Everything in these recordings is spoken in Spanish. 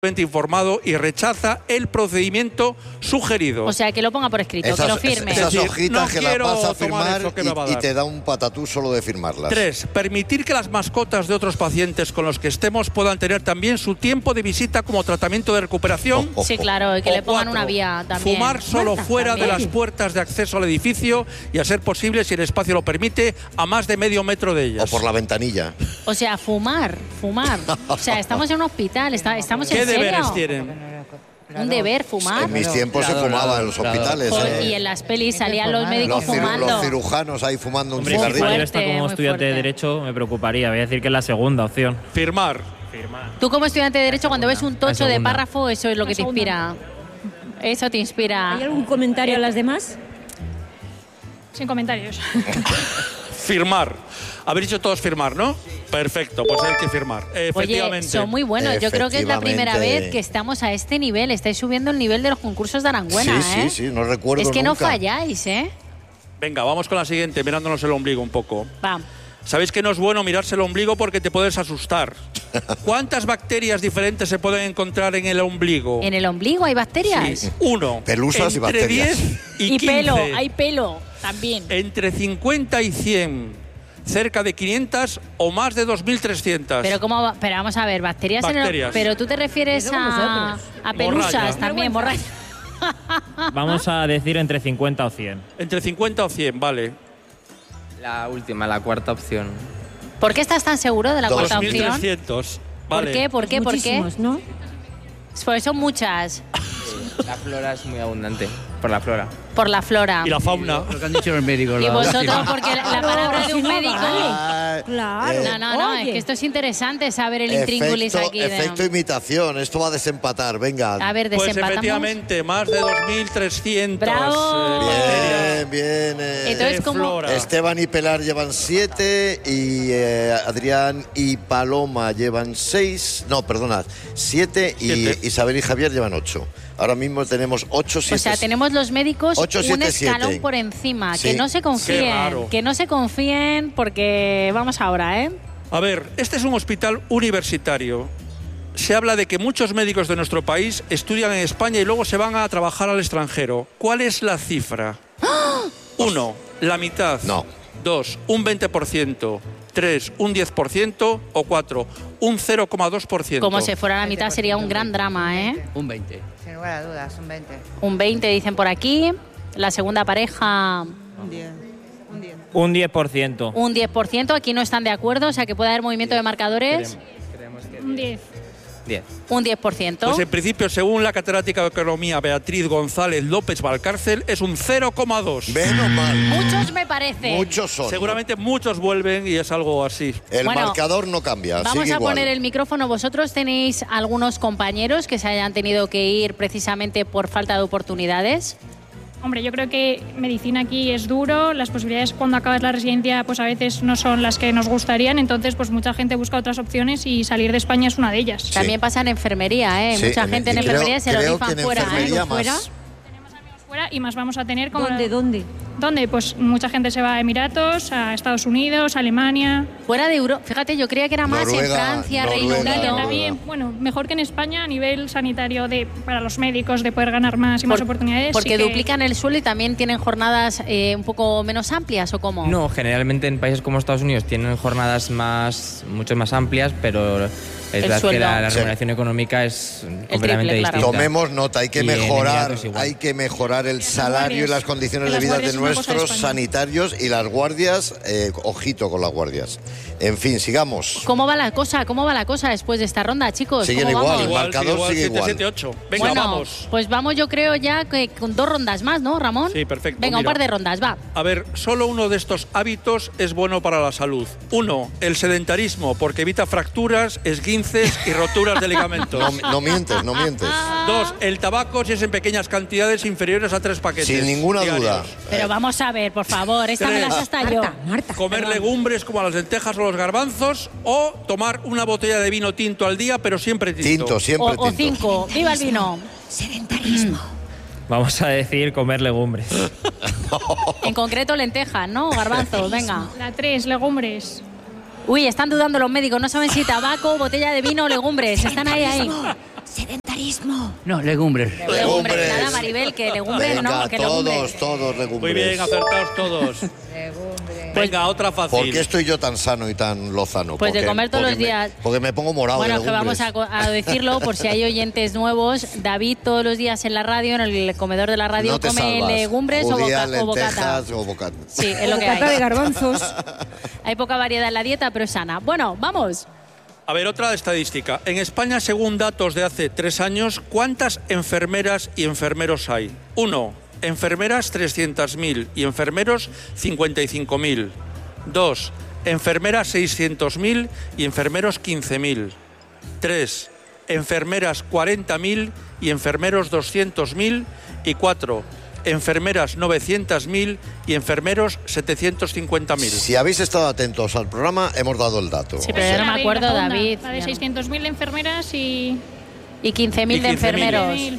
informado y rechaza el procedimiento sugerido. O sea, que lo ponga por escrito, que lo firme. Esas hojitas no que las vas a firmar y te da un patatú solo de firmarlas. 3. Permitir que las mascotas de otros pacientes con los que estemos puedan tener también su tiempo de visita como tratamiento de recuperación. Sí, claro, y que le pongan 4. una vía también. Fumar solo fuera también. de las puertas de acceso al edificio y, a ser posible, si el espacio lo permite, a más de medio metro de ellas. O por la ventanilla. O sea, fumar. O sea, estamos en un hospital, estamos en ¿Qué serio. deberes tienen? Un deber, fumar. En mis tiempos se fumaba en los hospitales. Y en las pelis salían los médicos fumando. Los cirujanos ahí fumando un Hombre, cigarrillo. yo esta como estudiante de Derecho me preocuparía. Voy a decir que es la segunda opción. Firmar. Tú como estudiante de Derecho, cuando ves un tocho de párrafo, eso es lo que te inspira. Eso te inspira. ¿Hay algún comentario a las demás? Sin comentarios. Firmar. Habéis dicho todos firmar, ¿no? Perfecto, pues hay que firmar. Efectivamente. Oye, son muy buenos. Yo creo que es la primera vez que estamos a este nivel. Estáis subiendo el nivel de los concursos de Aranguena, ¿eh? Sí, no recuerdo Es que nunca. no falláis, ¿eh? Venga, vamos con la siguiente, mirándonos el ombligo un poco. Va. Sabéis que no es bueno mirarse el ombligo porque te puedes asustar. ¿Cuántas bacterias diferentes se pueden encontrar en el ombligo? ¿En el ombligo hay bacterias? Sí. 1. Pelusas y bacterias. Entre 10 y 15. pelo, hay pelo también. Entre 50 y 100. Cerca de 500 o más de 2.300. Pero vamos a ver, bacterias. Pero tú te refieres a pelusas Morralla. también, morralla. Vamos a decir entre 50 o 100. Entre 50 o 100, vale. La última, la cuarta opción. ¿Por qué estás tan seguro de la cuarta opción? 2.300. Vale. ¿Por qué? Muchísimos, ¿no? Pues son muchas. La flora es muy abundante, por la flora. Por la flora. Y la fauna. Lo que han dicho los médicos. Y vosotros, porque la palabra de un médico... Claro. No, es que esto es interesante saber el intríngulis aquí. Efecto imitación, esto va a desempatar, venga. A ver, Pues desempatamos. efectivamente, más de 2.300. ¡Bravo! Bien. Entonces, ¿cómo? Esteban y Pelar llevan 7 y Adrián y Paloma llevan 6. No, perdonad, 7 y Isabel y Javier llevan 8. Ahora mismo tenemos 8, 7. O sea, tenemos los médicos 8, un 7, escalón 7. por encima. Sí. Que no se confíen. Qué raro. Que no se confíen porque vamos ahora, ¿eh? A ver, este es un hospital universitario. Se habla de que muchos médicos de nuestro país estudian en España y luego se van a trabajar al extranjero. ¿Cuál es la cifra? 1, la mitad. No. 2, un 20%. 3, un 10%. O 4, un 0,2%. Como si fuera la mitad sería un gran drama, ¿eh? Un 20. Sin lugar a dudas, un 20. Un 20 dicen por aquí. La segunda pareja... Un 10. Un 10%. Un 10%. Aquí no están de acuerdo, o sea que puede haber movimiento de marcadores. Creemos que Un 10. 10. Un 10%. Pues en principio, según la catedrática de Economía Beatriz González López Valcárcel, es un 0,2. Menos mal. Muchos me parece. Muchos son. Seguramente muchos vuelven y es algo así. El Bueno, marcador no cambia. Vamos sigue a igual. poner el micrófono. ¿Vosotros tenéis algunos compañeros que se hayan tenido que ir precisamente por falta de oportunidades? Hombre, yo creo que medicina aquí es duro, las posibilidades cuando acabas la residencia pues a veces no son las que nos gustarían, entonces pues mucha gente busca otras opciones y salir de España es una de ellas. También pasa en enfermería, ¿eh? Sí, Mucha gente en enfermería se lo rifan fuera, enfermería ¿eh? más. Fuera y más vamos a tener como... ¿Dónde? ¿Dónde? Pues mucha gente se va a Emiratos, a Estados Unidos, a Alemania. Fuera de Europa. Fíjate, yo creía que era más Noruega, en Francia, Reino Noruega, Unido. También, bueno, mejor que en España a nivel sanitario para los médicos, de poder ganar más y más oportunidades. Porque sí que- duplican el suelo y también tienen jornadas un poco menos amplias, ¿o cómo? No, generalmente en países como Estados Unidos tienen jornadas mucho más amplias, pero es verdad que sueldo. la Sí. remuneración económica es completamente triple, claro. distinta. Tomemos nota, hay que Y en mejorar, Emiratos igual. hay que mejorar el salario y las condiciones En de las vida de guardias es una cosa de nuestros España. sanitarios y las guardias, ojito con las guardias. En fin, sigamos. ¿Cómo va la cosa? ¿Cómo va la cosa después de esta ronda, chicos? Siguen ¿Cómo igual, vamos? el marcador sigue 7, igual. 7, 8. Venga, Bueno, vamos. pues vamos yo creo ya que con 2 rondas más, ¿no, Ramón? Sí, perfecto. Venga, un Mira. par de rondas, va. A ver, solo uno de estos hábitos es bueno para la salud. 1, el sedentarismo, porque evita fracturas, esguinces y roturas de ligamentos. No mientes, no mientes. 2, el tabaco si es en pequeñas cantidades inferiores a 3 paquetes. Sin ninguna diarios. duda. Pero vamos a ver, por favor, esta me la sé hasta yo. Comer legumbres como las lentejas o los garbanzos, o tomar una botella de vino tinto al día, pero siempre tinto. Tinto, siempre O tinto. 5. ¡Viva el vino! Sedentarismo. Vamos a decir comer legumbres. En concreto lentejas, ¿no? Garbanzos, venga. La 3, legumbres. Uy, están dudando los médicos, no saben si tabaco, botella de vino o legumbres. Están ahí. Sedentarismo. No, legumbres. Legumbres. Nada, Maribel, que legumbres Venga, no, que legumbres. todos legumbres. Muy bien, acertados todos. Venga, otra fácil. ¿Por qué estoy yo tan sano y tan lozano? Pues de comer todos los días. Porque me pongo morado. Bueno, de que vamos legumbres. a decirlo por si hay oyentes nuevos. David todos los días en la radio, en el comedor de la radio, No te come salvas. legumbres Judía, o bocata. lentejas o bocata. Sí, es lo que Bocata de hay. garbanzos. Hay poca variedad en la dieta, pero es sana. Bueno, vamos. A ver, otra estadística. En España, según datos de hace 3 años, ¿cuántas enfermeras y enfermeros hay? 1. Enfermeras 300.000 y enfermeros 55.000. 2. Enfermeras 600.000 y enfermeros 15.000. 3. Enfermeras 40.000 y enfermeros 200.000. Y 4. Enfermeras 900.000 y enfermeros 750.000. Si habéis estado atentos al programa, hemos dado el dato. Sí, pero yo no me acuerdo, La segunda, David. La de 600.000 enfermeras y... Y 15.000 Y de 15.000. enfermeros. 15.000.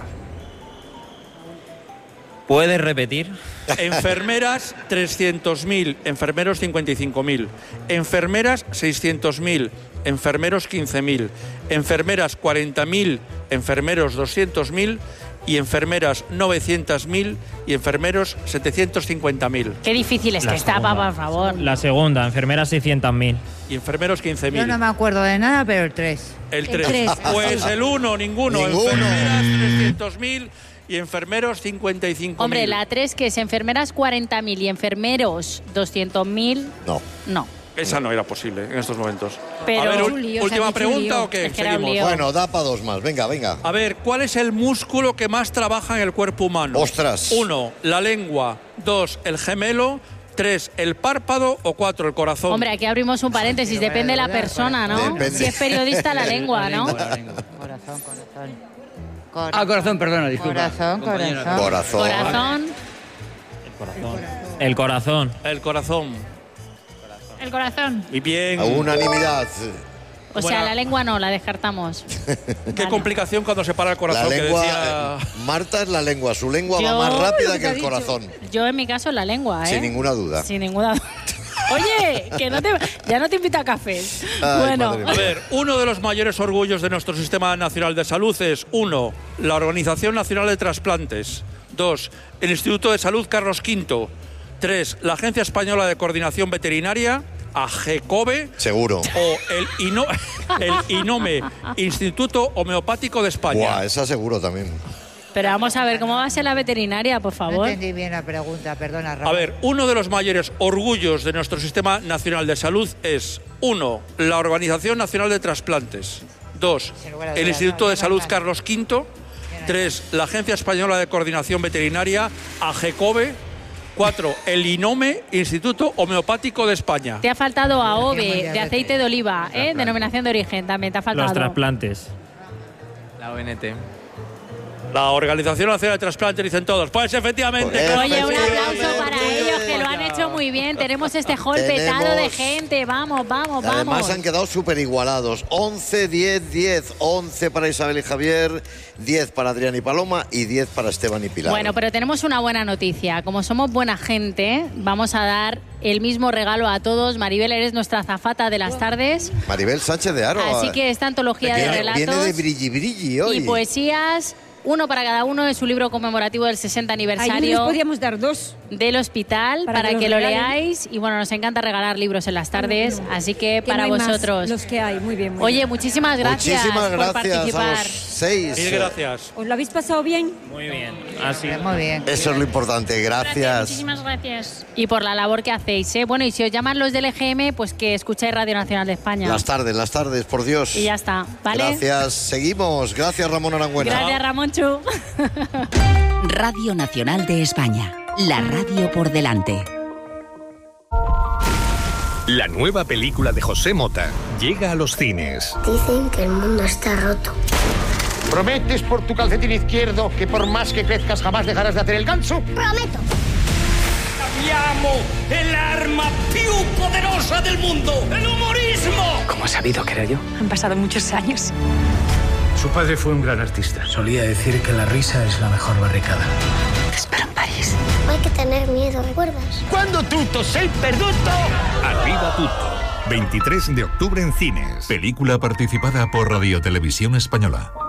¿Puedes repetir? Enfermeras 300.000, enfermeros 55.000. Enfermeras 600.000, enfermeros 15.000. Enfermeras 40.000, enfermeros 200.000. Y enfermeras 900.000 y enfermeros 750.000. Qué difícil es que está, por favor. La segunda, enfermeras 600.000. Y enfermeros 15.000. Yo no me acuerdo de nada, pero el 3. El El 3. tres. Pues el 1, ninguno. Ninguno. Enfermeras 300.000 y enfermeros 55.000. Hombre, la 3, que es enfermeras 40.000 y enfermeros 200.000, No. no. Esa no era posible en estos momentos. Pero- a ver, Es un lío, se última ha dicho un pregunta lío. o qué? Es que era un Seguimos. lío. Bueno, da para 2 más. Venga, venga. A ver, ¿cuál es el músculo que más trabaja en el cuerpo humano? Ostras. 1, la lengua. 2, el gemelo. 3, el párpado. O 4, el corazón. Hombre, aquí abrimos un paréntesis, depende de la persona, ¿no? Depende. Si es periodista, la lengua, ¿no? Corazón. Corazón, perdona, disculpa. Corazón. Corazón. Corazón. El corazón. El corazón. El corazón. Y bien. A unanimidad. O sea, la lengua no, la descartamos. Qué complicación cuando se para el La corazón. lengua. Que decía... Marta es la lengua. Su lengua Yo- va más rápida lo que que ha el dicho. corazón. Yo en mi caso la lengua, ¿eh? Sin ninguna duda. Sin ninguna duda. Oye, que no te, ya no te invito a café. Ay, Bueno, madre A mía. ver, uno de los mayores orgullos de nuestro Sistema Nacional de Salud es 1, la Organización Nacional de Trasplantes. 2, el Instituto de Salud Carlos V. 3, la Agencia Española de Coordinación Veterinaria, AGECOVE. Seguro. O el INOME, Instituto Homeopático de España. Buah, esa seguro también. pero vamos a ver cómo va a ser la veterinaria, por No favor. entendí bien la pregunta, perdona, Ramón. A ver, uno de los mayores orgullos de nuestro Sistema Nacional de Salud es 1, la Organización Nacional de Trasplantes. 2, Sin lugar a el dudas, Instituto no, de Salud no. Carlos V. 3, la Agencia Española de Coordinación Veterinaria, AGECOVE. 4, el INOME, Instituto Homeopático de España. Te ha faltado AOVE, Mundial de aceite de oliva, denominación de origen, también te ha faltado. Los trasplantes. La ONT. La Organización Nacional de Trasplantes, dicen todos. Pues efectivamente. Pues, claro. Oye, un Efectivamente. aplauso para ellos, que lo han hecho muy bien. Tenemos este hall Tenemos- petado de gente. Vamos, vamos, Además vamos. han quedado súper igualados. 11, 10, 10. 11 para Isabel y Javier, 10 para Adrián y Paloma y 10 para Esteban y Pilar. Bueno, pero tenemos una buena noticia. Como somos buena gente, vamos a dar el mismo regalo a todos. Maribel, eres nuestra azafata de las tardes. Maribel Sánchez de Aro. Así que esta antología de viene, relatos viene de brilli brilli hoy. y poesías, uno para cada uno de su libro conmemorativo del 60 Ayer les aniversario podíamos dar 2. del hospital para que lo regalen. leáis. Y bueno, nos encanta regalar libros en las tardes, así que Que para no hay más, vosotros. los que hay, muy bien. Muy Oye, bien. muchísimas gracias, Muchísimas por gracias a participar. los 6. Mil gracias. ¿Os lo habéis pasado bien? Muy bien. Así. Muy bien. Eso es lo importante. Gracias. Muchísimas gracias. Y por la labor que hacéis, ¿eh? Bueno, y si os llaman los del EGM, pues que escucháis Radio Nacional de España. Las tardes, por Dios. Y ya está, ¿vale? Gracias. Seguimos. Gracias, Ramón Arangüena. Gracias, Ramonchu. Radio Nacional de España. La radio por delante. La nueva película de José Mota llega a los cines. Dicen que el mundo está roto. ¿Prometes por tu calcetín izquierdo que por más que crezcas jamás dejarás de hacer el ganso? ¡Prometo! Abbiamo el arma più poderosa del mundo, el humorismo. ¿Cómo has sabido que era yo? Han pasado muchos años. Su padre fue un gran artista. Solía decir que la risa es la mejor barricada. Te espero en París. No hay que tener miedo, ¿recuerdas? Quando tutto sei perduto. Arriba tutto. 23 de octubre en cines. Película participada por Radio Televisión Española.